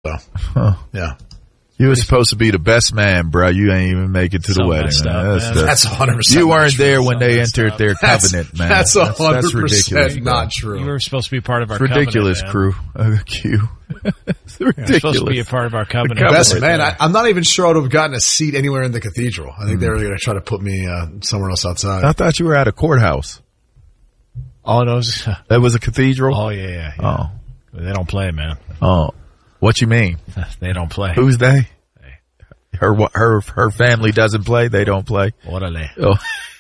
Yeah. You were supposed to be the best man, bro. You ain't even make it to the wedding. That's 100%. You weren't there when they entered their covenant, man. That's 100% ridiculous, not true. You were supposed to be part of our ridiculous covenant, crew. It's ridiculous. You're supposed to be a part of our covenant. Best man. I'm not even sure I would have gotten a seat anywhere in the cathedral. I think they were going to try to put me somewhere else outside. I thought you were at a courthouse. Oh, no. That was a cathedral? Oh, yeah. Oh. They don't play, man. Oh. What you mean? They don't play. Who's they? Her family doesn't play. They don't play. Orale. Oh.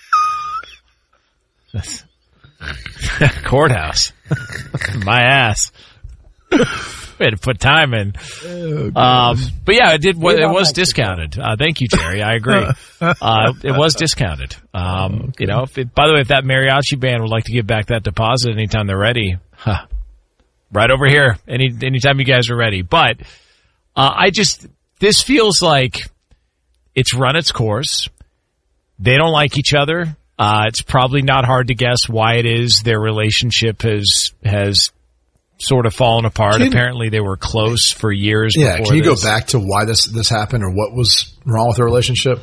Courthouse. My ass. We had to put time in. But yeah, it was discounted. Thank you, Jerry. I agree. It was discounted. You know, by the way, if that mariachi band would like to give back that deposit anytime they're ready, right over here. Anytime you guys are ready. But, this feels like it's run its course. They don't like each other. It's probably not hard to guess why it is their relationship has sort of fallen apart. Apparently they were close for years before can you go back to why this happened or what was wrong with their relationship?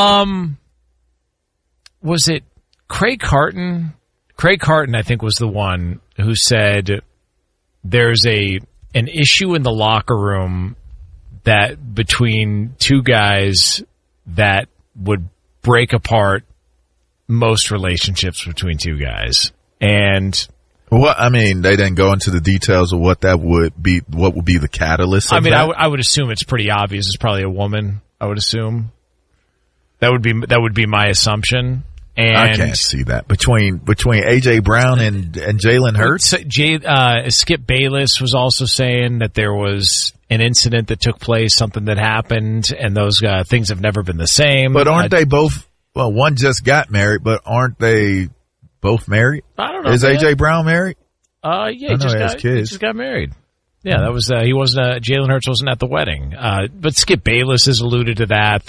Was it Craig Carton? Craig Carton, I think, was the one who said there's an issue in the locker room that between two guys that would break apart most relationships between two guys. And they didn't go into the details of what that would be, what would be the catalyst of that? I would assume it's pretty obvious. It's probably a woman, I would assume. That would be my assumption. And I can't see that. Between A.J. Brown and Jalen Hurts? Skip Bayless was also saying that there was an incident that took place, something that happened, and those things have never been the same. But aren't they both, well, one just got married, but aren't they both married? I don't know. Is A.J. Brown married? Yeah, he just got married. Yeah, that was, he wasn't, Jalen Hurts wasn't at the wedding. But Skip Bayless has alluded to that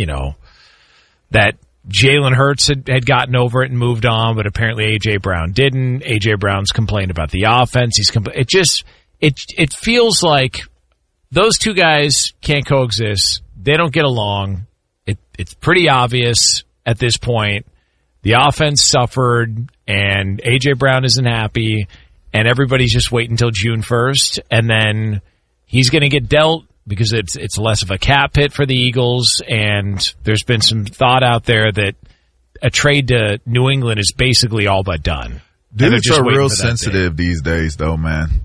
Jalen Hurts had gotten over it and moved on, but apparently A.J. Brown didn't. A.J. Brown's complained about the offense. It feels like those two guys can't coexist. They don't get along. It's pretty obvious at this point. The offense suffered, and A.J. Brown isn't happy, and everybody's just waiting until June 1st, and then he's going to get dealt because it's less of a cap hit for the Eagles, and there's been some thought out there that a trade to New England is basically all but done. Dudes are real sensitive these days, though, man.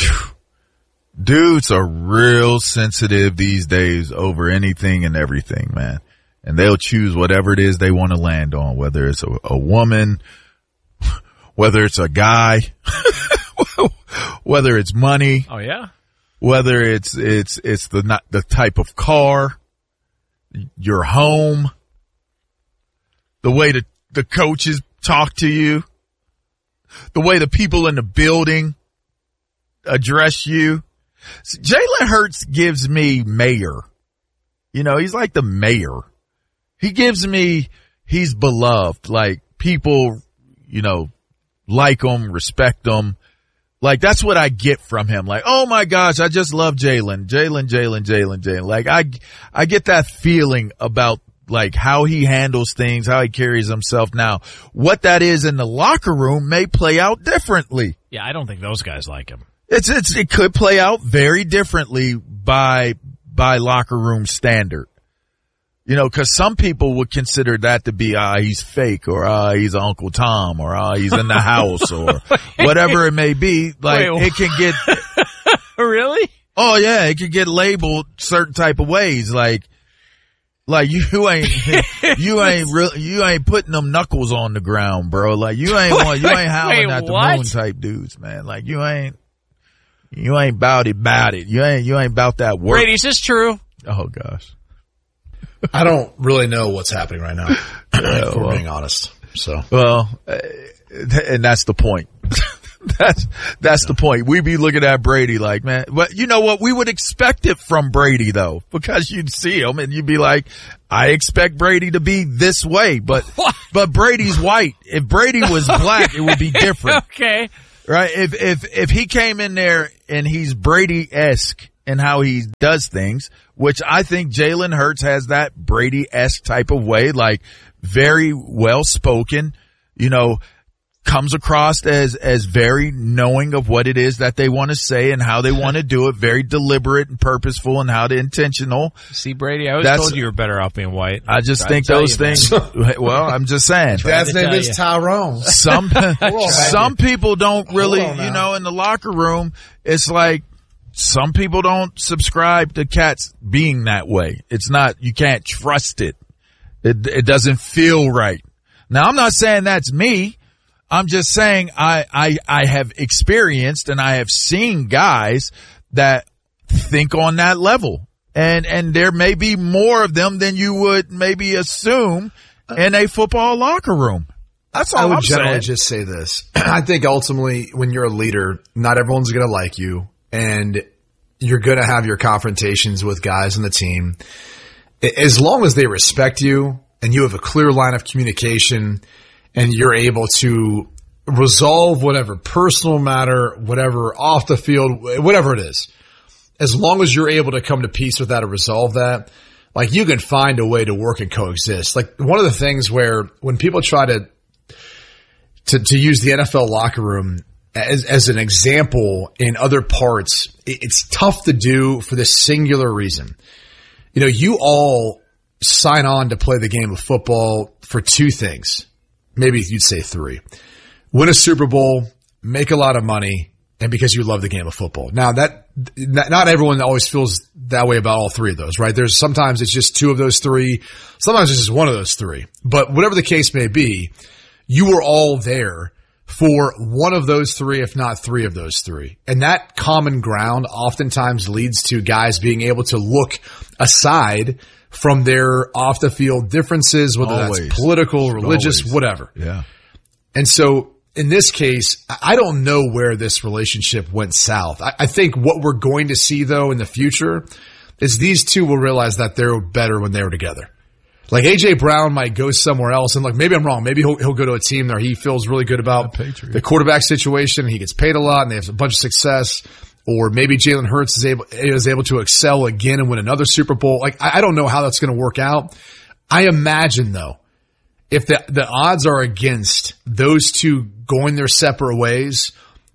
Dudes are real sensitive these days over anything and everything, man. And they'll choose whatever it is they want to land on, whether it's a woman, whether it's a guy, whether it's money. Oh, yeah? Whether it's the type of car, your home, the way the coaches talk to you, the way the people in the building address you. Jalen Hurts gives me mayor. He's like the mayor. He gives me, he's beloved. Like people, like him, respect him. Like, that's what I get from him. Like, oh my gosh, I just love Jalen. Like, I get that feeling about, like, how he handles things, how he carries himself. Now, what that is in the locker room may play out differently. Yeah, I don't think those guys like him. It could play out very differently by locker room standard. Cause some people would consider that to be, he's fake, or, he's Uncle Tom, or, he's in the house, or whatever it may be. Like, it can get. Really? Oh yeah, it could get labeled certain type of ways. Like you ain't putting them knuckles on the ground, bro. Like you ain't howling at the moon type dudes, man. Like you ain't bout it. You ain't about that work. Brady, is this true? Oh gosh. I don't really know what's happening right now, if we're being honest. Well, and that's the point. That's the point. We be looking at Brady like, man, but you know what? We would expect it from Brady though, because you'd see him and you'd be like, I expect Brady to be this way, but Brady's white. If Brady was black, it would be different. Okay. Right? If he came in there and he's Brady-esque, and how he does things, which I think Jalen Hurts has that Brady-esque type of way, like very well spoken, comes across as very knowing of what it is that they want to say and how they want to do it, very deliberate and purposeful and how to intentional. See, Brady, I always told you were better off being white. I just think those things, well, I'm just saying. Dad's name is Tyrone. Some people don't really, in the locker room, it's like some people don't subscribe to cats being that way. It's not, you can't trust it. It doesn't feel right. Now, I'm not saying that's me. I'm just saying I have experienced and I have seen guys that think on that level. And there may be more of them than you would maybe assume in a football locker room. That's all I would I'm generally saying. just say this. I think ultimately when you're a leader, not everyone's going to like you and you're going to have your confrontations with guys on the team. As long as they respect you and you have a clear line of communication and you're able to resolve whatever personal matter, whatever off the field, whatever it is, as long as you're able to come to peace with that or resolve that, like you can find a way to work and coexist. Like one of the things where when people try to use the NFL locker room as an example in other parts, it's tough to do for this singular reason. You all sign on to play the game of football for two things. Maybe you'd say three. Win a Super Bowl, make a lot of money, and because you love the game of football. Now not everyone always feels that way about all three of those, right? Sometimes it's just two of those three. Sometimes it's just one of those three. But whatever the case may be, you were all there for one of those three, if not three of those three. And that common ground oftentimes leads to guys being able to look aside from their off the field differences, whether that's political, religious, whatever. Yeah. And so in this case, I don't know where this relationship went south. I think what we're going to see though in the future is these two will realize that they're better when they were together. Like A.J. Brown might go somewhere else, and maybe I'm wrong. Maybe he'll go to a team there he feels really good about the quarterback situation. He gets paid a lot, and they have a bunch of success. Or maybe Jalen Hurts is able to excel again and win another Super Bowl. Like I don't know how that's going to work out. I imagine though, if the odds are against those two going their separate ways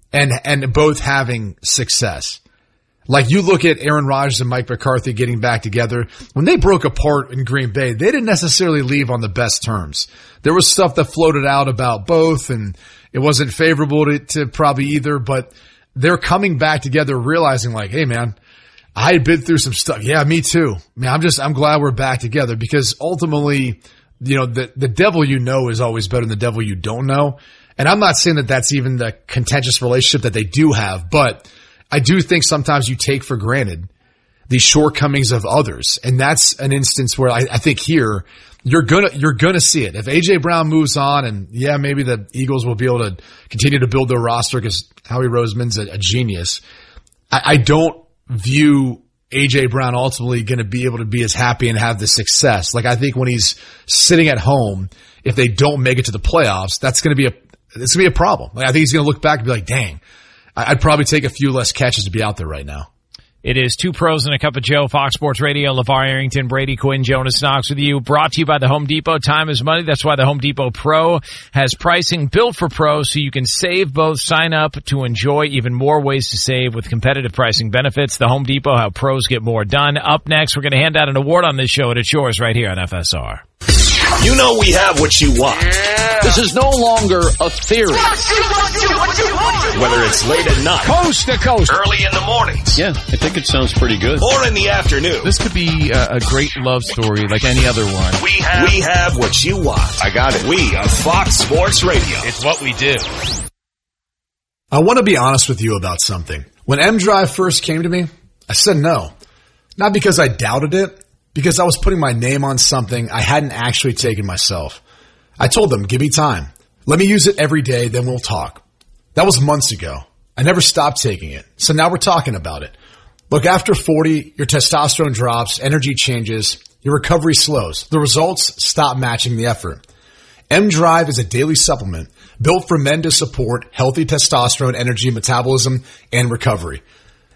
and both having success. Like you look at Aaron Rodgers and Mike McCarthy getting back together. When they broke apart in Green Bay, they didn't necessarily leave on the best terms. There was stuff that floated out about both, and it wasn't favorable to probably either, but they're coming back together realizing like, hey man, I had been through some stuff. Yeah, me too. Man, I'm glad we're back together because ultimately, the devil is always better than the devil you don't know. And I'm not saying that that's even the contentious relationship that they do have, but I do think sometimes you take for granted the shortcomings of others. And that's an instance where I think here you're gonna see it. If A.J. Brown moves on and maybe the Eagles will be able to continue to build their roster because Howie Roseman's a genius. I don't view A.J. Brown ultimately going to be able to be as happy and have the success. Like I think when he's sitting at home, if they don't make it to the playoffs, it's going to be a problem. Like I think he's going to look back and be like, dang, I'd probably take a few less catches to be out there right now. It is Two Pros and a Cup of Joe, Fox Sports Radio, LeVar Arrington, Brady Quinn, Jonas Knox with you. Brought to you by the Home Depot. Time is money. That's why the Home Depot Pro has pricing built for pros so you can save both. Sign up to enjoy even more ways to save with competitive pricing benefits. The Home Depot, how pros get more done. Up next, we're going to hand out an award on this show, and it's yours right here on FSR. You know we have what you want. Yeah. This is no longer a theory. Whether it's late at night, coast to coast, early in the mornings. Yeah, I think it sounds pretty good. Or in the afternoon. This could be a great love story like any other one. We have what you want. I got it. We are Fox Sports Radio. It's what we do. I want to be honest with you about something. When M-Drive first came to me, I said no. Not because I doubted it, because I was putting my name on something I hadn't actually taken myself. I told them, give me time. Let me use it every day, then we'll talk. That was months ago. I never stopped taking it. So now we're talking about it. Look, after 40, your testosterone drops, energy changes, your recovery slows. The results stop matching the effort. M-Drive is a daily supplement built for men to support healthy testosterone, energy, metabolism, and recovery.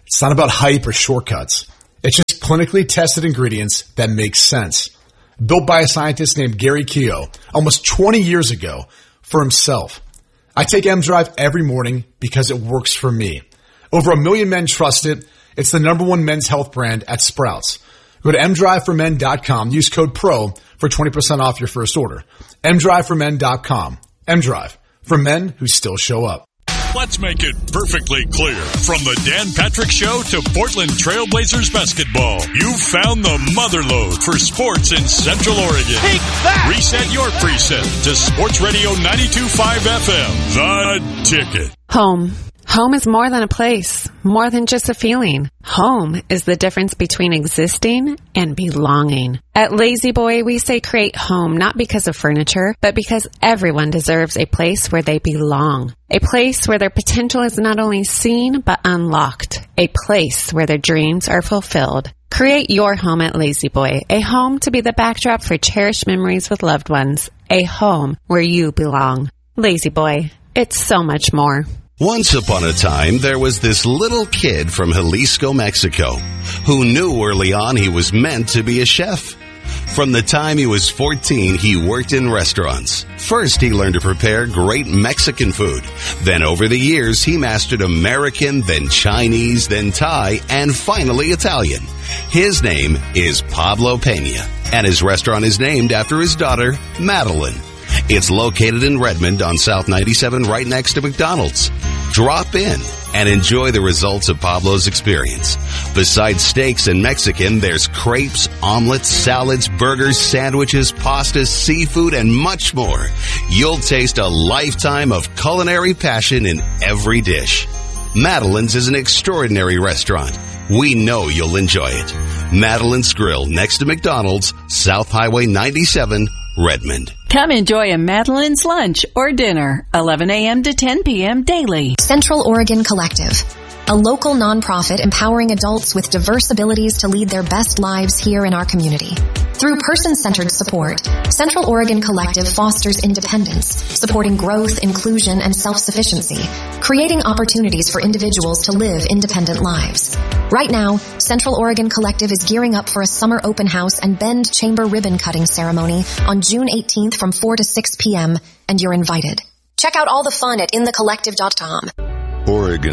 It's not about hype or shortcuts. It's just clinically tested ingredients that make sense. Built by a scientist named Gary Keogh almost 20 years ago for himself. I take M-Drive every morning because it works for me. Over 1 million men trust it. It's the #1 men's health brand at Sprouts. Go to mdriveformen.com. Use code PRO for 20% off your first order. mdriveformen.com. M-Drive, for men who still show up. Let's make it perfectly clear. From the Dan Patrick Show to Portland Trailblazers basketball, you've found the motherlode for sports in Central Oregon. Take that! Reset your preset to Sports Radio 92.5 FM. The Ticket. Home. Home is more than a place, more than just a feeling. Home is the difference between existing and belonging. At Lazy Boy, we say create home not because of furniture, but because everyone deserves a place where they belong. A place where their potential is not only seen, but unlocked. A place where their dreams are fulfilled. Create your home at Lazy Boy, a home to be the backdrop for cherished memories with loved ones. A home where you belong. Lazy Boy, it's so much more. Once upon a time, there was this little kid from Jalisco, Mexico, who knew early on he was meant to be a chef. From the time he was 14, he worked in restaurants. First, he learned to prepare great Mexican food. Then over the years, he mastered American, then Chinese, then Thai, and finally Italian. His name is Pablo Pena, and his restaurant is named after his daughter, Madeline. It's located in Redmond on South 97 right next to McDonald's. Drop in and enjoy the results of Pablo's experience. Besides steaks and Mexican, there's crepes, omelets, salads, burgers, sandwiches, pastas, seafood, and much more. You'll taste a lifetime of culinary passion in every dish. Madeline's is an extraordinary restaurant. We know you'll enjoy it. Madeline's Grill next to McDonald's, South Highway 97, Redmond. Come enjoy a Madeline's lunch or dinner, 11 a.m. to 10 p.m. daily. Central Oregon Collective, a local nonprofit empowering adults with diverse abilities to lead their best lives here in our community. Through person-centered support, Central Oregon Collective fosters independence, supporting growth, inclusion, and self-sufficiency, creating opportunities for individuals to live independent lives. Right now, Central Oregon Collective is gearing up for a summer open house and Bend Chamber ribbon cutting ceremony on June 18th from 4 to 6 p.m., and you're invited. Check out all the fun at inthecollective.com.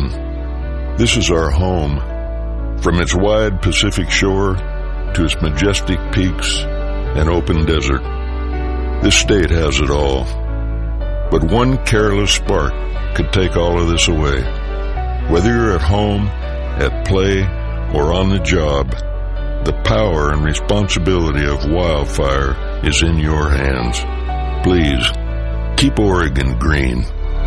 Oregon, this is our home. From its wide Pacific shore to its majestic peaks and open desert, this state has it all. But one careless spark could take all of this away. Whether you're at home, at play, or on the job, the power and responsibility of wildfire is in your hands. Please, keep Oregon green.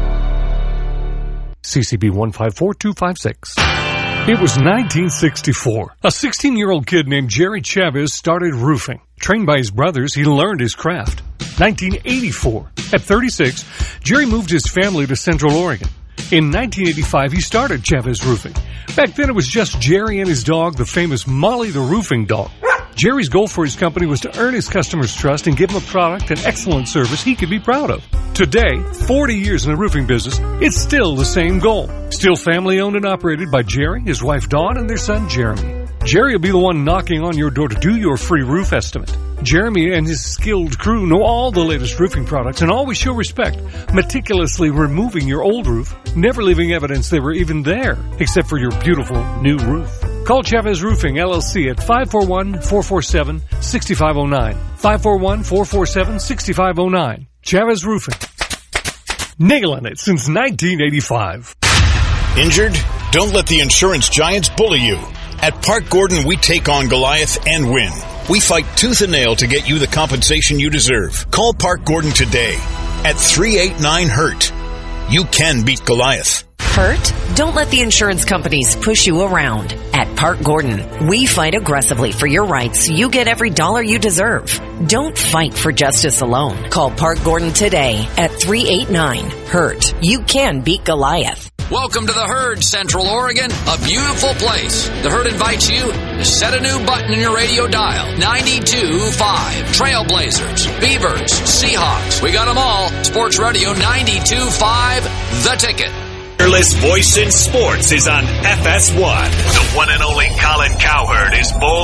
CCB 154256. It was 1964. A 16-year-old kid named Jerry Chavez started roofing. Trained by his brothers, he learned his craft. 1984. At 36, Jerry moved his family to Central Oregon. In 1985, he started Chavez Roofing. Back then, it was just Jerry and his dog, the famous Molly the Roofing Dog. Jerry's goal for his company was to earn his customers' trust and give them a product and excellent service he could be proud of. Today, 40 years in the roofing business, it's still the same goal. Still family owned and operated by Jerry, his wife Dawn, and their son Jeremy. Jerry will be the one knocking on your door to do your free roof estimate. Jeremy and his skilled crew know all the latest roofing products and always show respect, meticulously removing your old roof, never leaving evidence they were even there, except for your beautiful new roof. Call Chavez Roofing, LLC at 541-447-6509. 541-447-6509. Chavez Roofing. Nailing it since 1985. Injured? Don't let the insurance giants bully you. At Park Gordon, we take on Goliath and win. We fight tooth and nail to get you the compensation you deserve. Call Park Gordon today at 389-HURT. You can beat Goliath. Hurt? Don't let the insurance companies push you around. At Park Gordon, we fight aggressively for your rights so you get every dollar you deserve. Don't fight for justice alone. Call Park Gordon today at 389-HURT. You can beat Goliath. Welcome to the Herd, Central Oregon, a beautiful place. The Herd invites you to set a new button in your radio dial. 92.5. Trailblazers, Beavers, Seahawks. We got them all. Sports Radio 92.5, The Ticket. fearless voice in sports is on FS1. The one and only Colin Cowherd is bold.